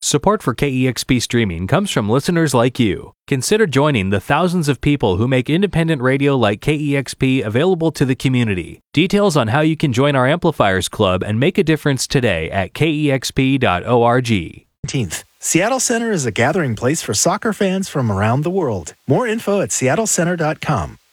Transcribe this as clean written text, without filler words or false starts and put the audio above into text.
Support for KEXP streaming comes from listeners like you. Consider joining the thousands of people who make independent radio like KEXP available to the community. Details on how you can join our Amplifiers Club and make a difference today at kexp.org. Seattle Center is a gathering place for soccer fans from around the world. More info at seattlecenter.com.